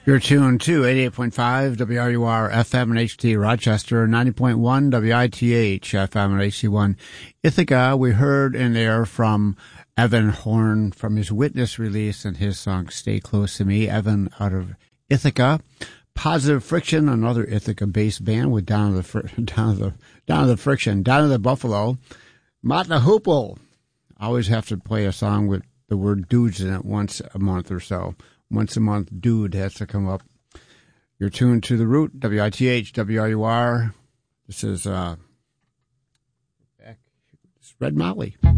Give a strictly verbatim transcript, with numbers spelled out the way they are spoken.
You're tuned to eighty-eight point five W R U R F M and H T Rochester, ninety point one W I T H F M and H T one Ithaca. We heard in there from Evan Horn from his Witness release and his song Stay Close to Me. Evan out of Ithaca. Positive Friction, another Ithaca-based band with Down to the fr- Down to the Down to the Friction, Down to the Buffalo. Mott the Hoople. I always have to play a song with the word dudes in it once a month or so. Once a month, dude has to come up. You're tuned to The Root, W I T H, W R U R. This is uh, Red Molly.